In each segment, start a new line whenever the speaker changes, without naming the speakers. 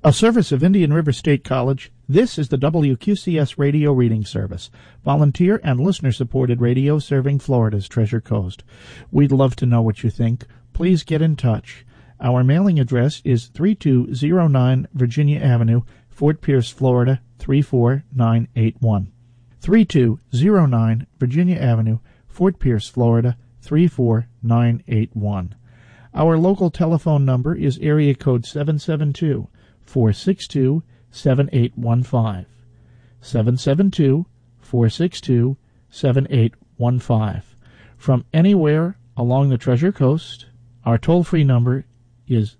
A service of Indian River State College, this is the WQCS Radio Reading Service, volunteer and listener-supported radio serving Florida's Treasure Coast. We'd love to know what you think. Please get in touch. Our mailing address is 3209 Virginia Avenue, Fort Pierce, Florida, 34981. 3209 Virginia Avenue, Fort Pierce, Florida, 34981. Our local telephone number is area code 772-462-7815. 772-462-7815. From anywhere along the Treasure Coast, our toll-free number is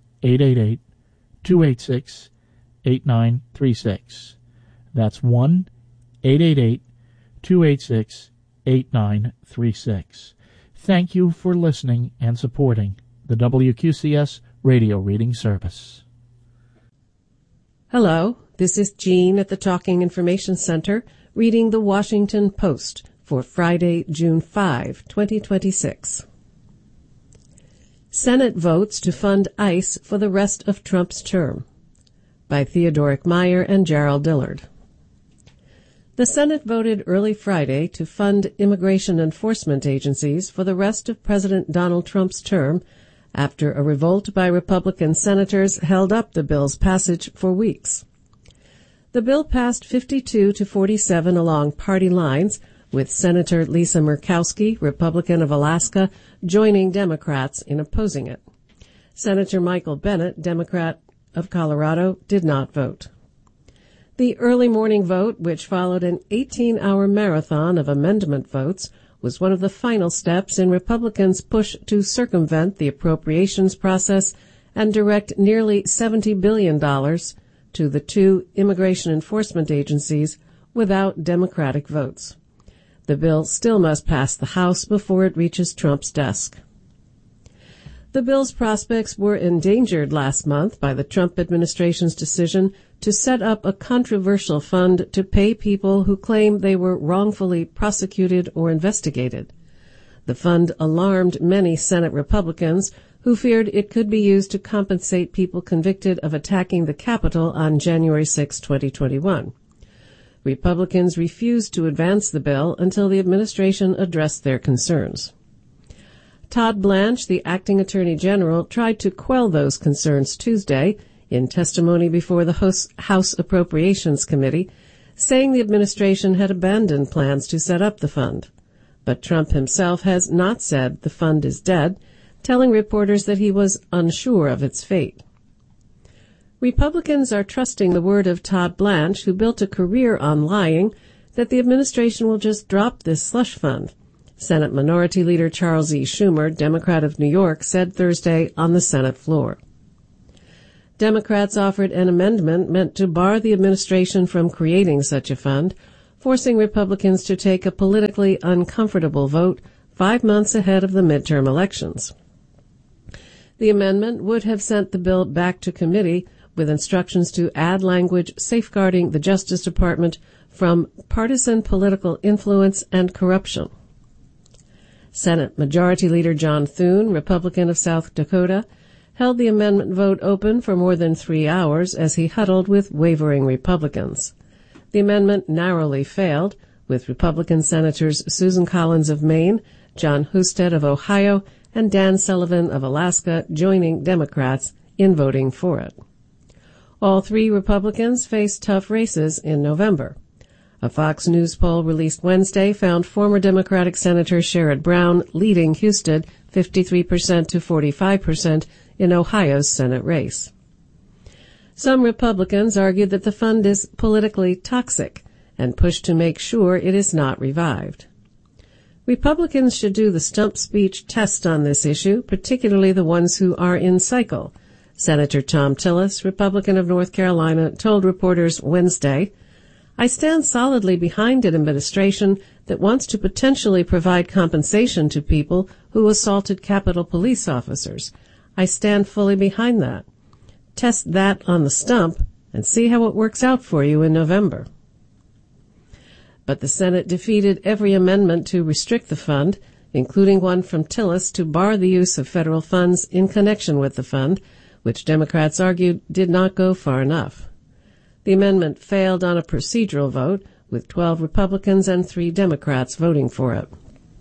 888-286-8936. That's 1-888-286-8936. Thank you for listening and supporting the WQCS Radio Reading Service.
Hello, this is Jean at the Talking Information Center reading the Washington Post for Friday, June 5, 2026. Senate votes to fund ICE for the rest of Trump's term, by Theodoric Meyer and Gerald Dillard. The Senate voted early Friday to fund immigration enforcement agencies for the rest of President Donald Trump's term after a revolt by Republican senators held up the bill's passage for weeks. The bill passed 52-47 along party lines, with Senator Lisa Murkowski, Republican of Alaska, joining Democrats in opposing it. Senator Michael Bennet, Democrat of Colorado, did not vote. The early morning vote, which followed an 18-hour marathon of amendment votes, was one of the final steps in Republicans' push to circumvent the appropriations process and direct nearly $70 billion to the two immigration enforcement agencies without Democratic votes. The bill still must pass the House before it reaches Trump's desk. The bill's prospects were endangered last month by the Trump administration's decision to set up a controversial fund to pay people who claim they were wrongfully prosecuted or investigated. The fund alarmed many Senate Republicans who feared it could be used to compensate people convicted of attacking the Capitol on January 6, 2021. Republicans refused to advance the bill until the administration addressed their concerns. Todd Blanche, the acting Attorney General, tried to quell those concerns Tuesday in testimony before the House Appropriations Committee, saying the administration had abandoned plans to set up the fund. But Trump himself has not said the fund is dead, telling reporters that he was unsure of its fate. Republicans are trusting the word of Todd Blanche, who built a career on lying, that the administration will just drop this slush fund. Senate Minority Leader Charles E. Schumer, Democrat of New York, said Thursday on the Senate floor. Democrats offered an amendment meant to bar the administration from creating such a fund, forcing Republicans to take a politically uncomfortable vote 5 months ahead of the midterm elections. The amendment would have sent the bill back to committee with instructions to add language safeguarding the Justice Department from partisan political influence and corruption. Senate Majority Leader John Thune, Republican of South Dakota, held the amendment vote open for more than 3 hours as he huddled with wavering Republicans. The amendment narrowly failed, with Republican Senators Susan Collins of Maine, John Husted of Ohio, and Dan Sullivan of Alaska joining Democrats in voting for it. All three Republicans face tough races in November. A Fox News poll released Wednesday found former Democratic Senator Sherrod Brown leading Husted 53% to 45% in Ohio's Senate race. Some Republicans argued that the fund is politically toxic and pushed to make sure it is not revived. Republicans should do the stump speech test on this issue, particularly the ones who are in cycle. Senator Thom Tillis, Republican of North Carolina, told reporters Wednesday, "I stand solidly behind an administration that wants to potentially provide compensation to people who assaulted Capitol Police officers. I stand fully behind that. Test that on the stump and see how it works out for you in November." But the Senate defeated every amendment to restrict the fund, including one from Tillis to bar the use of federal funds in connection with the fund, which Democrats argued did not go far enough. The amendment failed on a procedural vote, with 12 Republicans and 3 Democrats voting for it.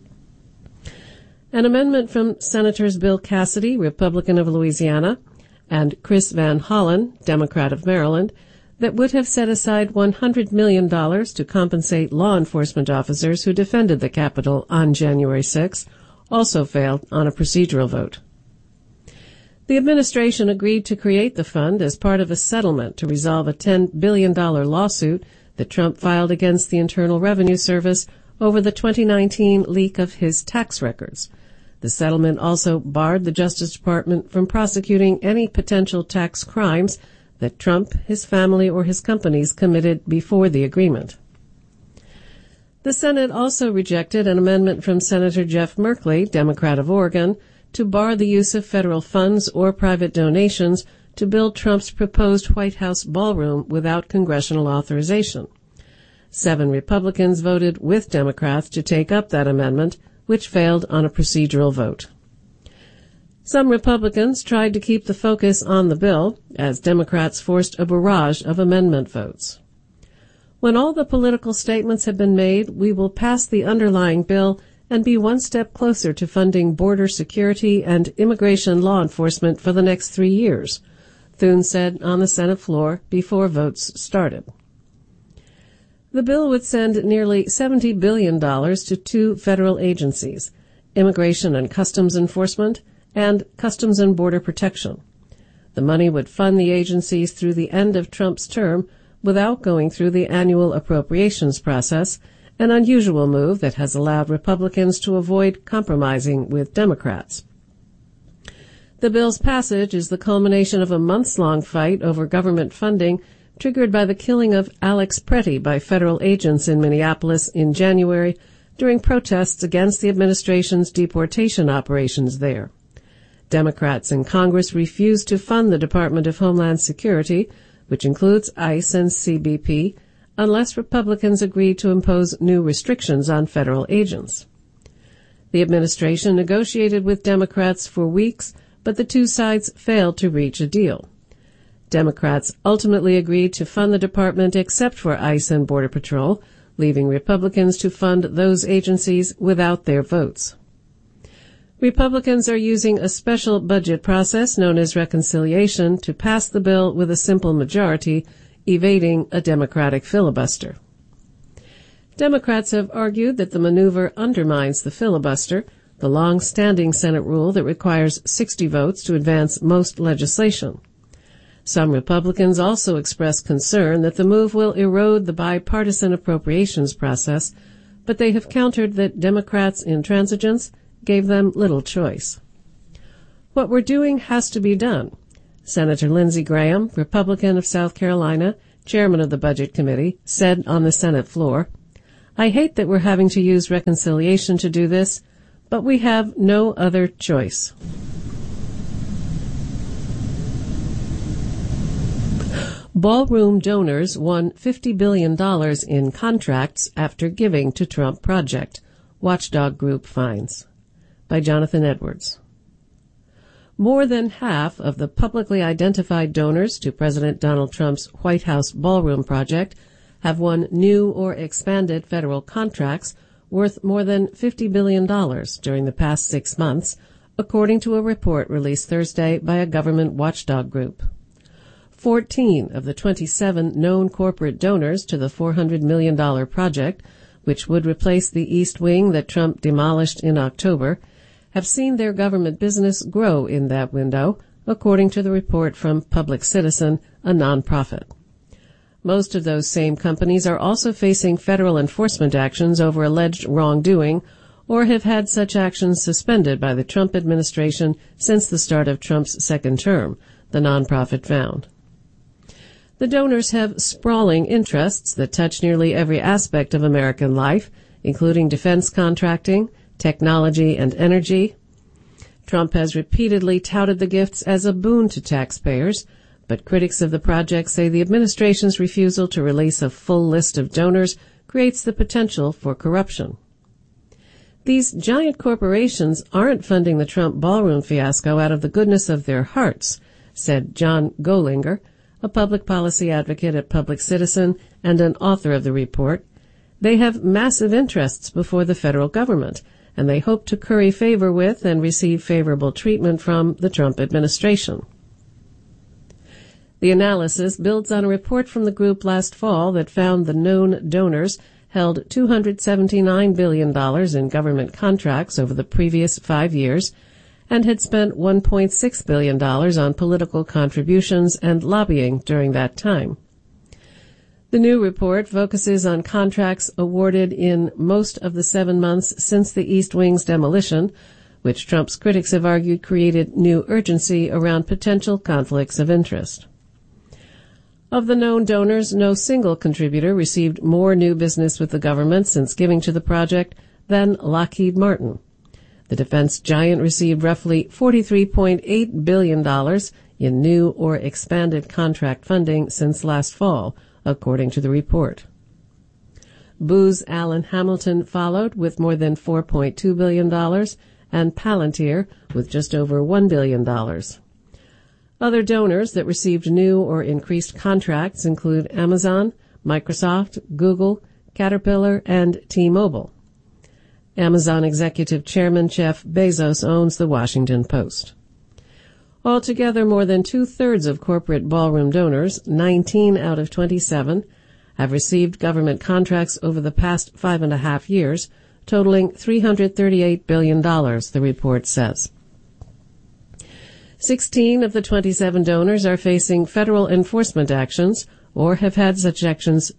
An amendment from Senators Bill Cassidy, Republican of Louisiana, and Chris Van Hollen, Democrat of Maryland, that would have set aside $100 million to compensate law enforcement officers who defended the Capitol on January 6, also failed on a procedural vote. The administration agreed to create the fund as part of a settlement to resolve a $10 billion lawsuit that Trump filed against the Internal Revenue Service over the 2019 leak of his tax records. The settlement also barred the Justice Department from prosecuting any potential tax crimes that Trump, his family, or his companies committed before the agreement. The Senate also rejected an amendment from Senator Jeff Merkley, Democrat of Oregon, to bar the use of federal funds or private donations to build Trump's proposed White House ballroom without congressional authorization. 7 Republicans voted with Democrats to take up that amendment, which failed on a procedural vote. Some Republicans tried to keep the focus on the bill, as Democrats forced a barrage of amendment votes. When all the political statements have been made, we will pass the underlying bill and be one step closer to funding border security and immigration law enforcement for the next 3 years, Thune said on the Senate floor before votes started. The bill would send nearly $70 billion to 2 federal agencies, Immigration and Customs Enforcement and Customs and Border Protection. The money would fund the agencies through the end of Trump's term without going through the annual appropriations process, an unusual move that has allowed Republicans to avoid compromising with Democrats. The bill's passage is the culmination of a months-long fight over government funding triggered by the killing of Alex Pretty by federal agents in Minneapolis in January during protests against the administration's deportation operations there. Democrats in Congress refused to fund the Department of Homeland Security, which includes ICE and CBP, unless Republicans agreed to impose new restrictions on federal agents. The administration negotiated with Democrats for weeks, but the 2 sides failed to reach a deal. Democrats ultimately agreed to fund the department except for ICE and Border Patrol, leaving Republicans to fund those agencies without their votes. Republicans are using a special budget process known as reconciliation to pass the bill with a simple majority, evading a Democratic filibuster. Democrats have argued that the maneuver undermines the filibuster, the long-standing Senate rule that requires 60 votes to advance most legislation. Some Republicans also expressed concern that the move will erode the bipartisan appropriations process, but they have countered that Democrats' intransigence gave them little choice. What we're doing has to be done, Senator Lindsey Graham, Republican of South Carolina, chairman of the Budget Committee, said on the Senate floor. I hate that we're having to use reconciliation to do this, but we have no other choice. Ballroom donors won $50 billion in contracts after giving to Trump project, watchdog group finds. By Jonathan Edwards. More than half of the publicly identified donors to President Donald Trump's White House ballroom project have won new or expanded federal contracts worth more than $50 billion during the past 6 months, according to a report released Thursday by a government watchdog group. 14 of the 27 known corporate donors to the $400 million project, which would replace the East Wing that Trump demolished in October, have seen their government business grow in that window, according to the report from Public Citizen, a nonprofit. Most of those same companies are also facing federal enforcement actions over alleged wrongdoing or have had such actions suspended by the Trump administration since the start of Trump's second term, the nonprofit found. The donors have sprawling interests that touch nearly every aspect of American life, including defense contracting, technology, and energy. Trump has repeatedly touted the gifts as a boon to taxpayers, but critics of the project say the administration's refusal to release a full list of donors creates the potential for corruption. These giant corporations aren't funding the Trump ballroom fiasco out of the goodness of their hearts, said John Golinger, a public policy advocate at Public Citizen and an author of the report. They have massive interests before the federal government, and they hope to curry favor with and receive favorable treatment from the Trump administration. The analysis builds on a report from the group last fall that found the known donors held $279 billion in government contracts over the previous 5 years and had spent $1.6 billion on political contributions and lobbying during that time. The new report focuses on contracts awarded in most of the 7 months since the East Wing's demolition, which Trump's critics have argued created new urgency around potential conflicts of interest. Of the known donors, no single contributor received more new business with the government since giving to the project than Lockheed Martin. The defense giant received roughly $43.8 billion in new or expanded contract funding since last fall, according to the report. Booz Allen Hamilton followed with more than $4.2 billion and Palantir with just over $1 billion. Other donors that received new or increased contracts include Amazon, Microsoft, Google, Caterpillar, and T-Mobile. Amazon executive chairman Jeff Bezos owns the Washington Post. Altogether, more than two-thirds of corporate ballroom donors, 19 out of 27, have received government contracts over the past 5.5 years, totaling $338 billion, the report says. 16 of the 27 donors are facing federal enforcement actions or have had such actions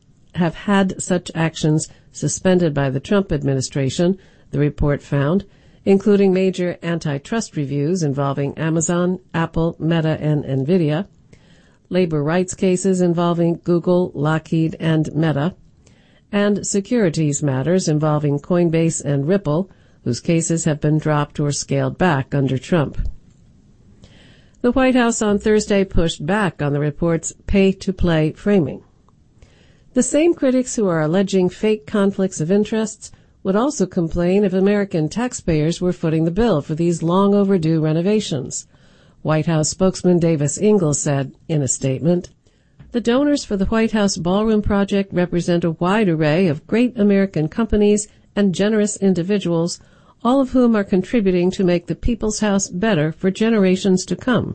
suspended by the Trump administration, the report found, including major antitrust reviews involving Amazon, Apple, Meta, and NVIDIA, labor rights cases involving Google, Lockheed, and Meta, and securities matters involving Coinbase and Ripple, whose cases have been dropped or scaled back under Trump. The White House on Thursday pushed back on the report's pay-to-play framing. The same critics who are alleging fake conflicts of interests would also complain if American taxpayers were footing the bill for these long-overdue renovations. White House spokesman Davis Ingalls said in a statement, "The donors for the White House Ballroom project represent a wide array of great American companies and generous individuals, all of whom are contributing to make the People's House better for generations to come."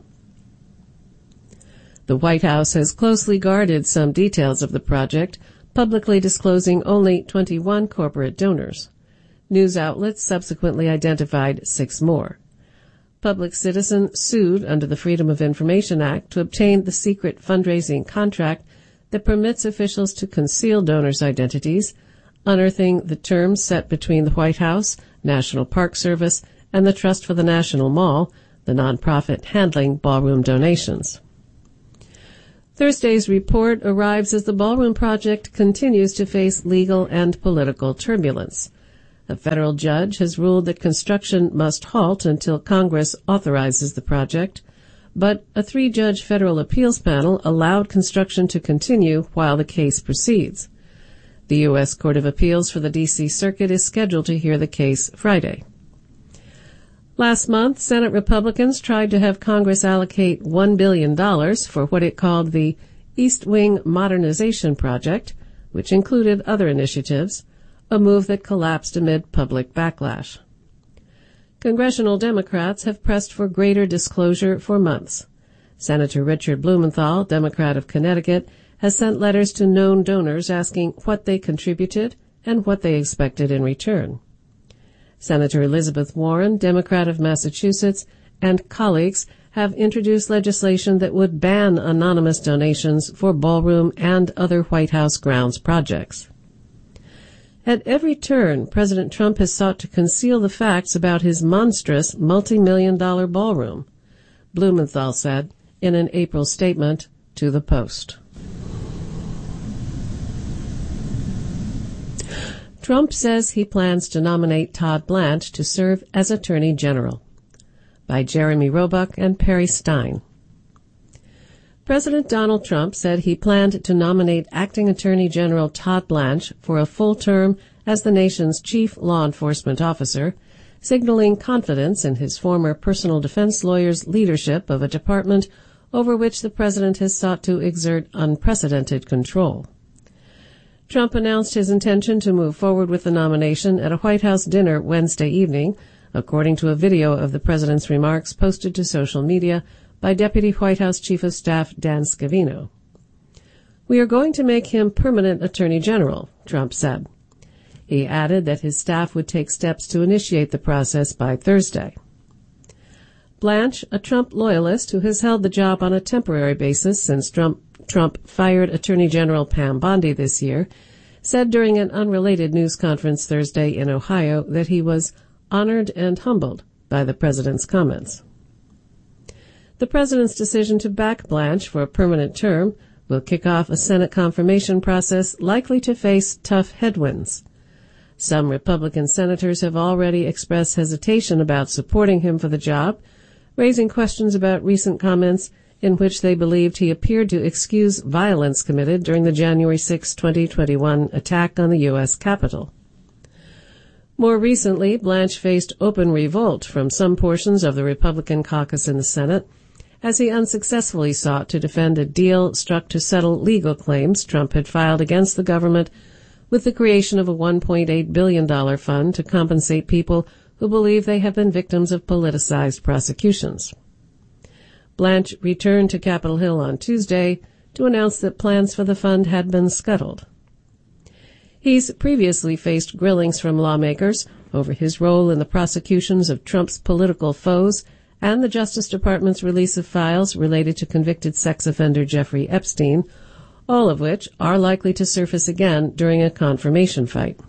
The White House has closely guarded some details of the project, publicly disclosing only 21 corporate donors. News outlets subsequently identified 6 more. Public Citizen sued under the Freedom of Information Act to obtain the secret fundraising contract that permits officials to conceal donors' identities, unearthing the terms set between the White House, National Park Service, and the Trust for the National Mall, the nonprofit handling ballroom donations. Thursday's report arrives as the ballroom project continues to face legal and political turbulence. A federal judge has ruled that construction must halt until Congress authorizes the project, but a 3-judge federal appeals panel allowed construction to continue while the case proceeds. The U.S. Court of Appeals for the D.C. Circuit is scheduled to hear the case Friday. Last month, Senate Republicans tried to have Congress allocate $1 billion for what it called the East Wing Modernization Project, which included other initiatives, a move that collapsed amid public backlash. Congressional Democrats have pressed for greater disclosure for months. Senator Richard Blumenthal, Democrat of Connecticut, has sent letters to known donors asking what they contributed and what they expected in return. Senator Elizabeth Warren, Democrat of Massachusetts, and colleagues have introduced legislation that would ban anonymous donations for ballroom and other White House grounds projects. At every turn, President Trump has sought to conceal the facts about his monstrous multi-million-dollar ballroom, Blumenthal said in an April statement to the Post. Trump says he plans to nominate Todd Blanche to serve as Attorney General. By Jeremy Roebuck and Perry Stein. President Donald Trump said he planned to nominate Acting Attorney General Todd Blanche for a full term as the nation's chief law enforcement officer, signaling confidence in his former personal defense lawyer's leadership of a department over which the president has sought to exert unprecedented control. Trump announced his intention to move forward with the nomination at a White House dinner Wednesday evening, according to a video of the president's remarks posted to social media by Deputy White House Chief of Staff Dan Scavino. "We are going to make him permanent Attorney General," Trump said. He added that his staff would take steps to initiate the process by Thursday. Blanche, a Trump loyalist who has held the job on a temporary basis since Trump fired Attorney General Pam Bondi this year, said during an unrelated news conference Thursday in Ohio that he was honored and humbled by the president's comments. The president's decision to back Blanche for a permanent term will kick off a Senate confirmation process likely to face tough headwinds. Some Republican senators have already expressed hesitation about supporting him for the job, raising questions about recent comments in which they believed he appeared to excuse violence committed during the January 6, 2021 attack on the U.S. Capitol. More recently, Blanche faced open revolt from some portions of the Republican caucus in the Senate as he unsuccessfully sought to defend a deal struck to settle legal claims Trump had filed against the government with the creation of a $1.8 billion fund to compensate people who believe they have been victims of politicized prosecutions. Blanche returned to Capitol Hill on Tuesday to announce that plans for the fund had been scuttled. He's previously faced grillings from lawmakers over his role in the prosecutions of Trump's political foes and the Justice Department's release of files related to convicted sex offender Jeffrey Epstein, all of which are likely to surface again during a confirmation fight.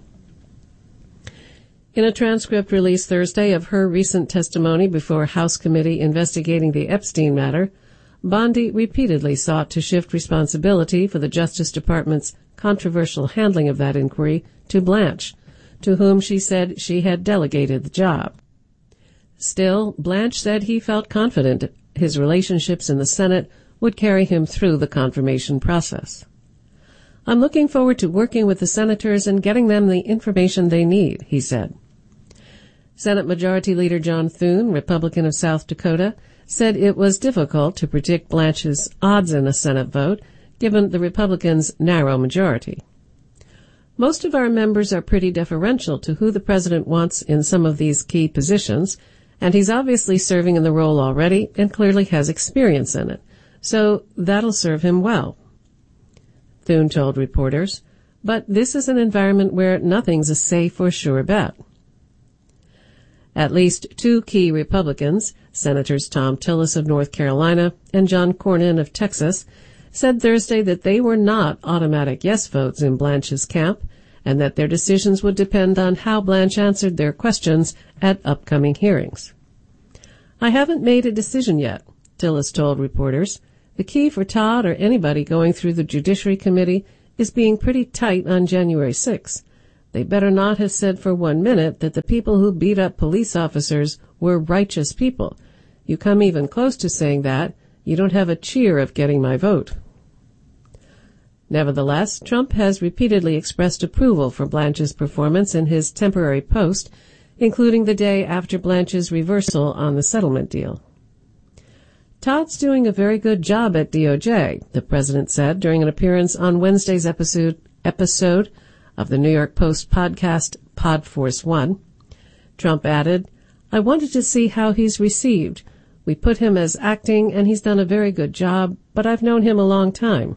In a transcript released Thursday of her recent testimony before a House committee investigating the Epstein matter, Bondi repeatedly sought to shift responsibility for the Justice Department's controversial handling of that inquiry to Blanche, to whom she said she had delegated the job. Still, Blanche said he felt confident his relationships in the Senate would carry him through the confirmation process. "I'm looking forward to working with the senators and getting them the information they need," he said. Senate Majority Leader John Thune, Republican of South Dakota, said it was difficult to predict Blanche's odds in a Senate vote, given the Republicans' narrow majority. "Most of our members are pretty deferential to who the president wants in some of these key positions, and he's obviously serving in the role already and clearly has experience in it, so that'll serve him well," Thune told reporters. "But this is an environment where nothing's a safe or sure bet." At least two key Republicans, Senators Tom Tillis of North Carolina and John Cornyn of Texas, said Thursday that they were not automatic yes votes in Blanche's camp and that their decisions would depend on how Blanche answered their questions at upcoming hearings. "I haven't made a decision yet," Tillis told reporters. "The key for Todd or anybody going through the Judiciary Committee is being pretty tight on January 6. They better not have said for 1 minute that the people who beat up police officers were righteous people. You come even close to saying that, you don't have a cheer of getting my vote." Nevertheless, Trump has repeatedly expressed approval for Blanche's performance in his temporary post, including the day after Blanche's reversal on the settlement deal. "Todd's doing a very good job at DOJ," the president said during an appearance on Wednesday's episode of the New York Post podcast Podforce One. Trump added, "I wanted to see how he's received. We put him as acting, and he's done a very good job, but I've known him a long time."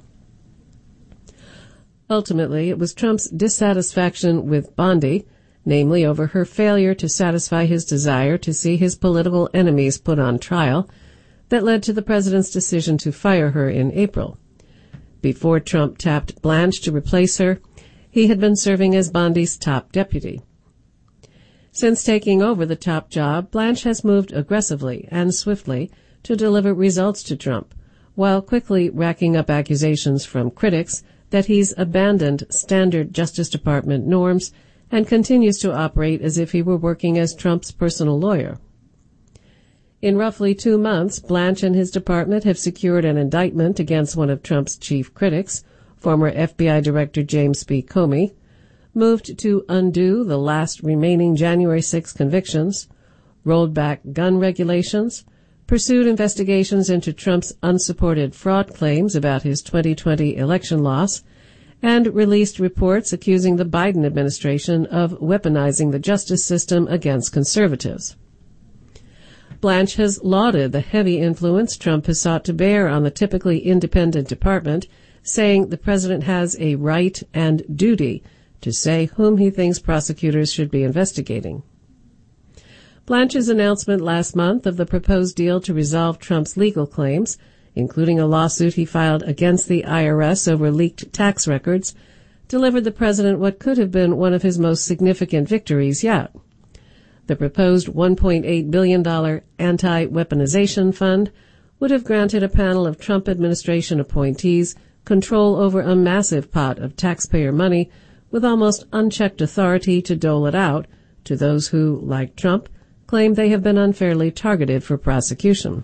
Ultimately, it was Trump's dissatisfaction with Bondi, namely over her failure to satisfy his desire to see his political enemies put on trial, that led to the president's decision to fire her in April. Before Trump tapped Blanche to replace her, he had been serving as Bondi's top deputy. Since taking over the top job, Blanche has moved aggressively and swiftly to deliver results to Trump, while quickly racking up accusations from critics that he's abandoned standard Justice Department norms and continues to operate as if he were working as Trump's personal lawyer. In roughly 2 months, Blanche and his department have secured an indictment against one of Trump's chief critics, former FBI Director James B. Comey, moved to undo the last remaining January 6 convictions, rolled back gun regulations, pursued investigations into Trump's unsupported fraud claims about his 2020 election loss, and released reports accusing the Biden administration of weaponizing the justice system against conservatives. Blanche has lauded the heavy influence Trump has sought to bear on the typically independent department, saying the president has a right and duty to say whom he thinks prosecutors should be investigating. Blanche's announcement last month of the proposed deal to resolve Trump's legal claims, including a lawsuit he filed against the IRS over leaked tax records, delivered the president what could have been one of his most significant victories yet. The proposed $1.8 billion anti-weaponization fund would have granted a panel of Trump administration appointees control over a massive pot of taxpayer money with almost unchecked authority to dole it out to those who, like Trump, claim they have been unfairly targeted for prosecution.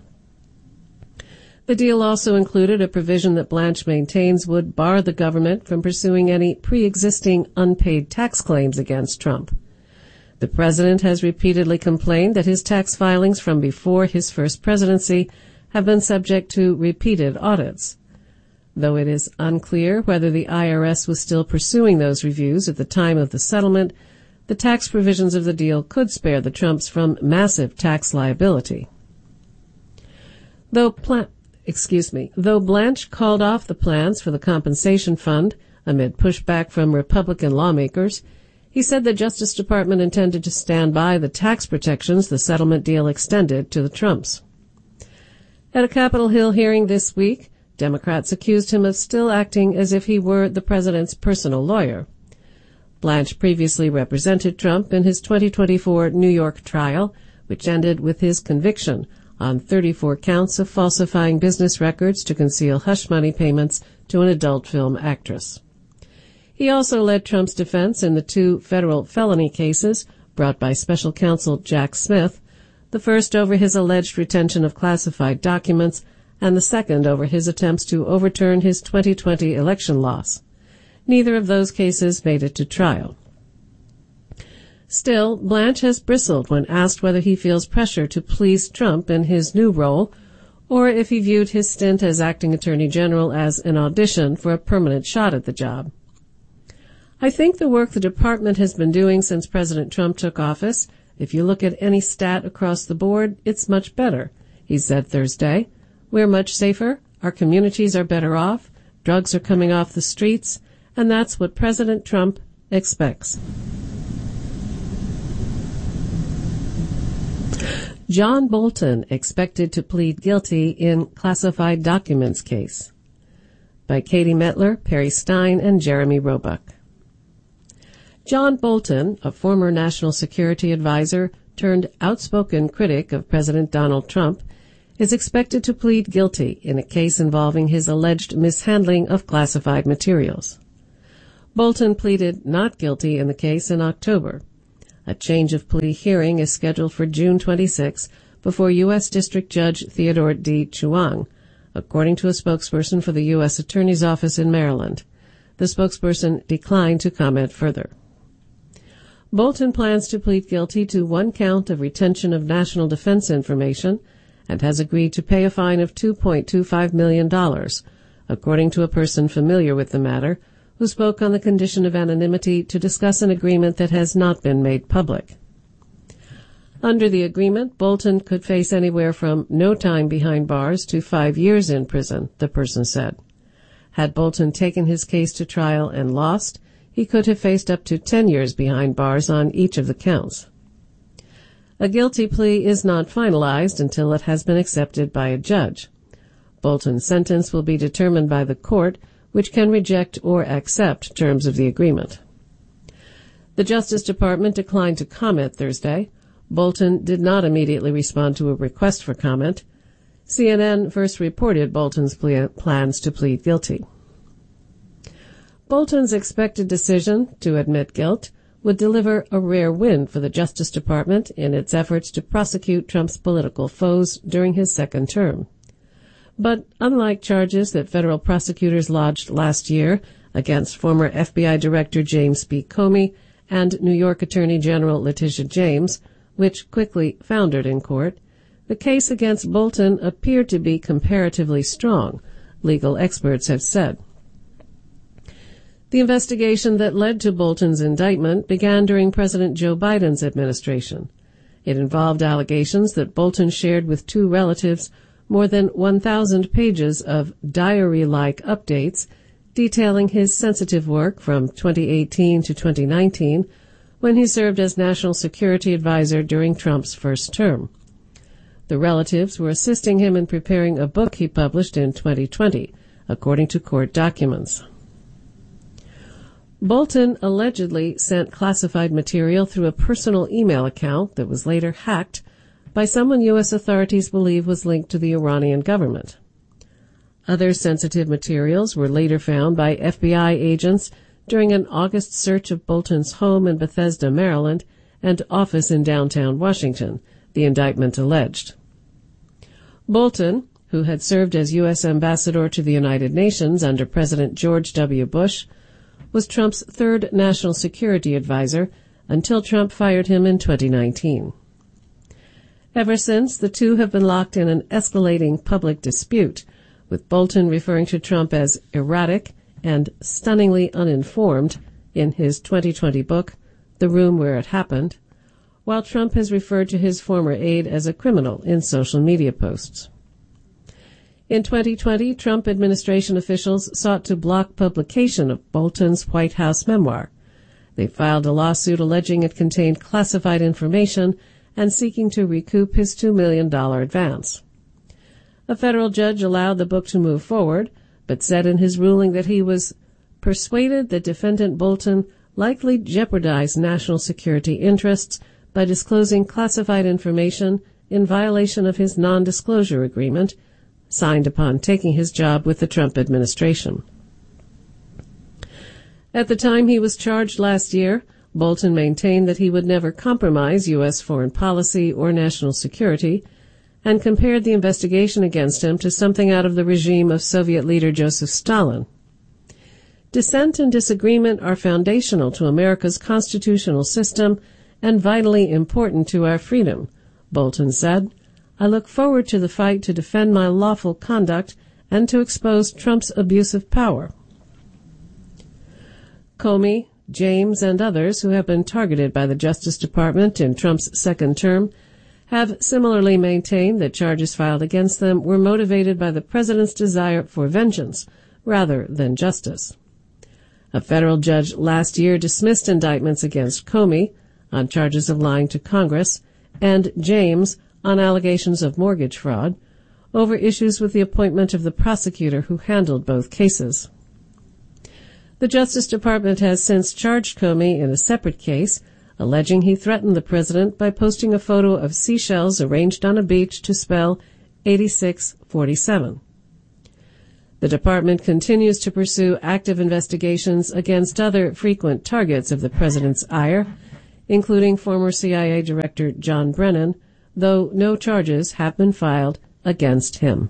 The deal also included a provision that Blanche maintains would bar the government from pursuing any pre-existing unpaid tax claims against Trump. The president has repeatedly complained that his tax filings from before his first presidency have been subject to repeated audits. Though it is unclear whether the IRS was still pursuing those reviews at the time of the settlement, the tax provisions of the deal could spare the Trumps from massive tax liability. Though Blanche called off the plans for the compensation fund amid pushback from Republican lawmakers, he said the Justice Department intended to stand by the tax protections the settlement deal extended to the Trumps. At a Capitol Hill hearing this week, Democrats accused him of still acting as if he were the president's personal lawyer. Blanche previously represented Trump in his 2024 New York trial, which ended with his conviction on 34 counts of falsifying business records to conceal hush money payments to an adult film actress. He also led Trump's defense in the 2 federal felony cases brought by special counsel Jack Smith, the first over his alleged retention of classified documents and the second over his attempts to overturn his 2020 election loss. Neither of those cases made it to trial. Still, Blanche has bristled when asked whether he feels pressure to please Trump in his new role, or if he viewed his stint as acting attorney general as an audition for a permanent shot at the job. I think the work the department has been doing since President Trump took office, if you look at any stat across the board, it's much better, he said Thursday. We're much safer, our communities are better off, drugs are coming off the streets, and that's what President Trump expects. John Bolton expected to plead guilty in classified documents case. By Katie Metler, Perry Stein, and Jeremy Roebuck. John Bolton, a former national security advisor turned outspoken critic of President Donald Trump, is expected to plead guilty in a case involving his alleged mishandling of classified materials. Bolton pleaded not guilty in the case in October. A change of plea hearing is scheduled for June 26 before U.S. District Judge Theodore D. Chuang, according to a spokesperson for the U.S. Attorney's Office in Maryland. The spokesperson declined to comment further. Bolton plans to plead guilty to 1 count of retention of national defense information and has agreed to pay a fine of $2.25 million, according to a person familiar with the matter, who spoke on the condition of anonymity to discuss an agreement that has not been made public. Under the agreement, Bolton could face anywhere from no time behind bars to 5 years in prison, the person said. Had Bolton taken his case to trial and lost, he could have faced up to 10 years behind bars on each of the counts. A guilty plea is not finalized until it has been accepted by a judge. Bolton's sentence will be determined by the court, which can reject or accept terms of the agreement. The Justice Department declined to comment Thursday. Bolton did not immediately respond to a request for comment. CNN first reported Bolton's plans to plead guilty. Bolton's expected decision to admit guilt would deliver a rare win for the Justice Department in its efforts to prosecute Trump's political foes during his second term. But unlike charges that federal prosecutors lodged last year against former FBI Director James B. Comey and New York Attorney General Letitia James, which quickly foundered in court, the case against Bolton appeared to be comparatively strong, legal experts have said. The investigation that led to Bolton's indictment began during President Joe Biden's administration. It involved allegations that Bolton shared with two relatives more than 1,000 pages of diary-like updates detailing his sensitive work from 2018 to 2019 when he served as National Security Advisor during Trump's first term. The relatives were assisting him in preparing a book he published in 2020, according to court documents. Bolton allegedly sent classified material through a personal email account that was later hacked by someone U.S. authorities believe was linked to the Iranian government. Other sensitive materials were later found by FBI agents during an August search of Bolton's home in Bethesda, Maryland, and office in downtown Washington, the indictment alleged. Bolton, who had served as U.S. ambassador to the United Nations under President George W. Bush, was Trump's third national security advisor until Trump fired him in 2019. Ever since, the two have been locked in an escalating public dispute, with Bolton referring to Trump as erratic and stunningly uninformed in his 2020 book, The Room Where It Happened, while Trump has referred to his former aide as a criminal in social media posts. In 2020, Trump administration officials sought to block publication of Bolton's White House memoir. They filed a lawsuit alleging it contained classified information and seeking to recoup his $2 million advance. A federal judge allowed the book to move forward, but said in his ruling that he was persuaded that defendant Bolton likely jeopardized national security interests by disclosing classified information in violation of his non-disclosure agreement, signed upon taking his job with the Trump administration. At the time he was charged last year, Bolton maintained that he would never compromise U.S. foreign policy or national security, and compared the investigation against him to something out of the regime of Soviet leader Joseph Stalin. Dissent and disagreement are foundational to America's constitutional system and vitally important to our freedom, Bolton said. I look forward to the fight to defend my lawful conduct and to expose Trump's abuse of power. Comey, James, and others who have been targeted by the Justice Department in Trump's second term have similarly maintained that charges filed against them were motivated by the president's desire for vengeance rather than justice. A federal judge last year dismissed indictments against Comey on charges of lying to Congress and James on allegations of mortgage fraud over issues with the appointment of the prosecutor who handled both cases. The Justice Department has since charged Comey in a separate case, alleging he threatened the president by posting a photo of seashells arranged on a beach to spell 8647. The department continues to pursue active investigations against other frequent targets of the president's ire, including former CIA Director John Brennan, though no charges have been filed against him.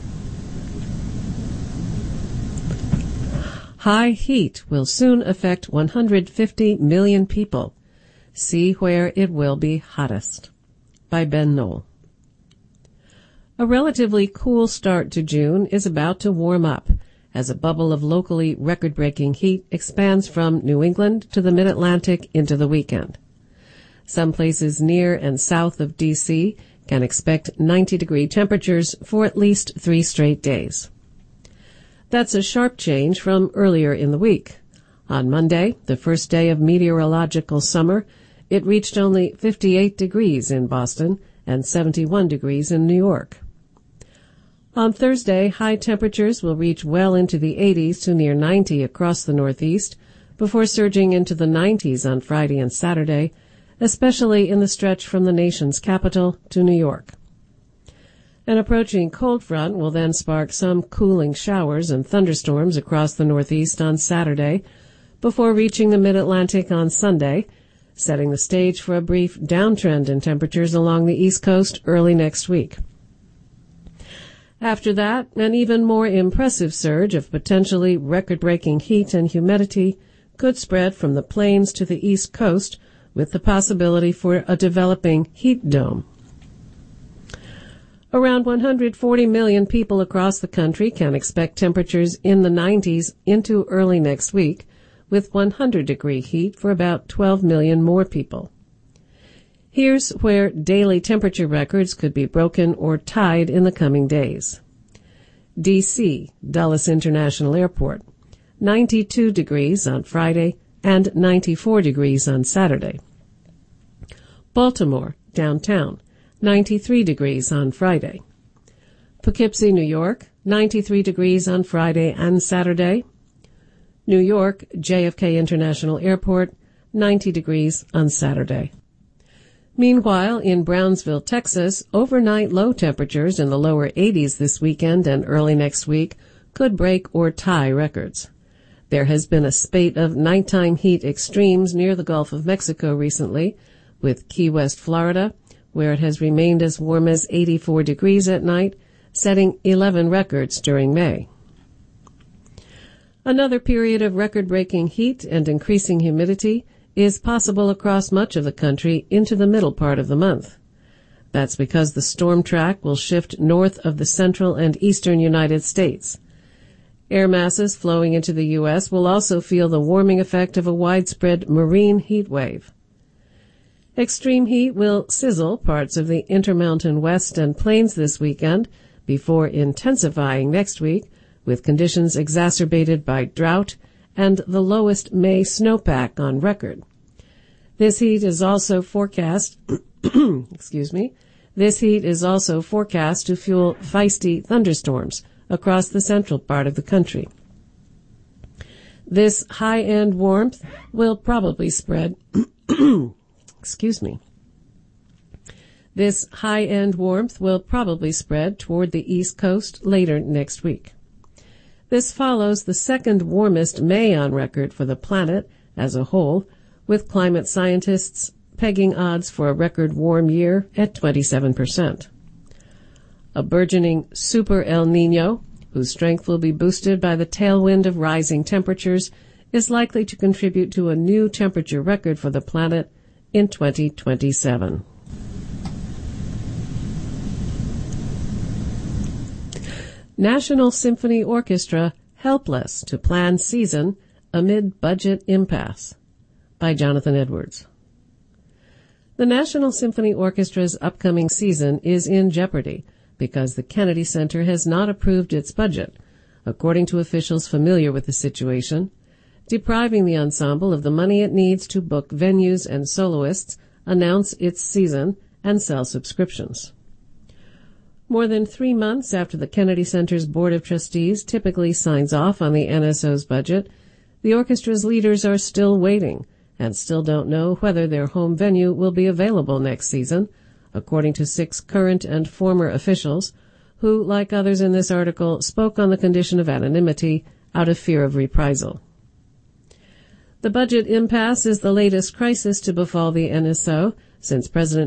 High heat will soon affect 150 million people. See where it will be hottest. By Ben Knoll. A relatively cool start to June is about to warm up as a bubble of locally record-breaking heat expands from New England to the Mid-Atlantic into the weekend. Some places near and south of D.C. can expect 90-degree temperatures for at least 3 straight days. That's a sharp change from earlier in the week. On Monday, the first day of meteorological summer, it reached only 58 degrees in Boston and 71 degrees in New York. On Thursday, high temperatures will reach well into the 80s to near 90 across the Northeast, before surging into the 90s on Friday and Saturday, especially in the stretch from the nation's capital to New York. An approaching cold front will then spark some cooling showers and thunderstorms across the Northeast on Saturday, before reaching the Mid-Atlantic on Sunday, setting the stage for a brief downtrend in temperatures along the East Coast early next week. After that, an even more impressive surge of potentially record-breaking heat and humidity could spread from the plains to the East Coast, with the possibility for a developing heat dome. Around 140 million people across the country can expect temperatures in the 90s into early next week, with 100-degree heat for about 12 million more people. Here's where daily temperature records could be broken or tied in the coming days. D.C., Dulles International Airport, 92 degrees on Friday and 94 degrees on Saturday. Baltimore, downtown, 93 degrees on Friday. Poughkeepsie, New York, 93 degrees on Friday and Saturday. New York, JFK International Airport, 90 degrees on Saturday. Meanwhile, in Brownsville, Texas, overnight low temperatures in the lower 80s this weekend and early next week could break or tie records. There has been a spate of nighttime heat extremes near the Gulf of Mexico recently, with Key West, Florida, where it has remained as warm as 84 degrees at night, setting 11 records during May. Another period of record-breaking heat and increasing humidity is possible across much of the country into the middle part of the month. That's because the storm track will shift north of the central and eastern United States. Air masses flowing into the U.S. will also feel the warming effect of a widespread marine heat wave. Extreme heat will sizzle parts of the Intermountain West and Plains this weekend before intensifying next week, with conditions exacerbated by drought and the lowest May snowpack on record. This heat is also forecast This heat is also forecast to fuel feisty thunderstorms across the central part of the country. This high-end warmth will probably spread This high-end warmth will probably spread toward the East Coast later next week. This follows the second warmest May on record for the planet as a whole, with climate scientists pegging odds for a record warm year at 27%. A burgeoning super El Niño, whose strength will be boosted by the tailwind of rising temperatures, is likely to contribute to a new temperature record for the planet in 2027. National Symphony Orchestra helpless to plan season amid budget impasse, by Jonathan Edwards. The National Symphony Orchestra's upcoming season is in jeopardy because the Kennedy Center has not approved its budget, according to officials familiar with the situation, depriving the ensemble of the money it needs to book venues and soloists, announce its season, and sell subscriptions. More than 3 months after the Kennedy Center's Board of Trustees typically signs off on the NSO's budget, the orchestra's leaders are still waiting and still don't know whether their home venue will be available next season, according to 6 current and former officials who, like others in this article, spoke on the condition of anonymity out of fear of reprisal. The budget impasse is the latest crisis to befall the NSO since President